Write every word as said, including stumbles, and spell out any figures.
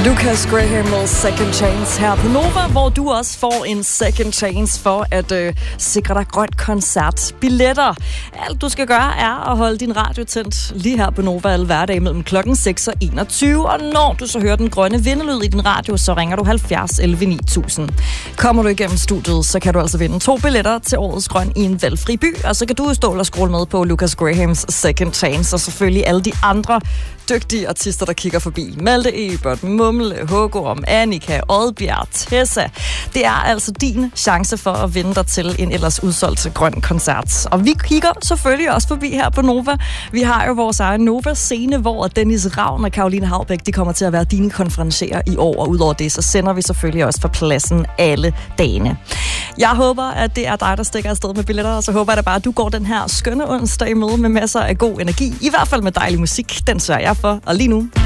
Lucas Graham med Second Chance her på Nova, hvor du også får en second chance for at øh, sikre dig grønt koncert. Billetter. Alt du skal gøre er at holde din radio tændt lige her på Nova alle hverdage mellem klokken seks og enogtyve. Og når du så hører den grønne vindelyd i din radio, så ringer du halvfjerds elleve ni tusind. Kommer du igennem studiet, så kan du altså vinde to billetter til årets grøn i en valgfri by. Og så kan du stå og scrolle med på Lucas Grahams Second Chance, og selvfølgelig alle de andre dygtige artister, der kigger forbi. Malte Ebert, Mumle, Hågorm, Annika, Oddbjerg, Tessa. Det er altså din chance for at vinde dig til en ellers udsolgt grøn koncert. Og vi kigger selvfølgelig også forbi her på Nova. Vi har jo vores egen Nova-scene, hvor Dennis Ravn og Caroline Haubæk, de kommer til at være dine konferencerer i år. Og udover det, så sender vi selvfølgelig også for pladsen alle dagene. Jeg håber, at det er dig, der stikker afsted med billetter, og så håber jeg da bare, at du går den her skønne onsdag med med masser af god energi. I hvert fald med dejlig musik. Den sørger jeg for. Og lige nu